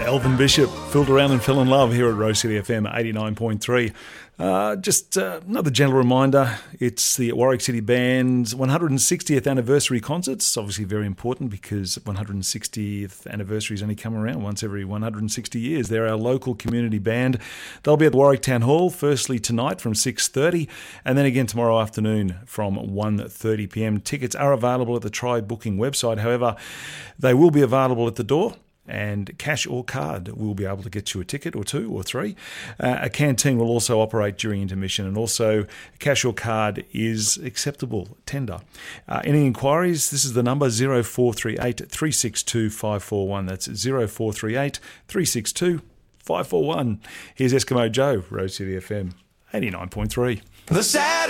Elvin Bishop fooled around and fell in love here at Rose City FM 89.3. Just another gentle reminder, it's the Warwick City Band's 160th anniversary concerts. It's obviously very important because 160th anniversaries only come around once every 160 years. They're our local community band. They'll be at the Warwick Town Hall, firstly tonight from 6:30 and then again tomorrow afternoon from 1:30pm. Tickets are available at the Try Booking website. However, they will be available at the door, and cash or card will be able to get you a ticket or two or three. A canteen will also operate during intermission, and also cash or card is acceptable, tender. Any inquiries, this is the number 0438 362 541. That's 0438 362 541. Here's Eskimo Joe, Rose City FM 89.3. The Saturday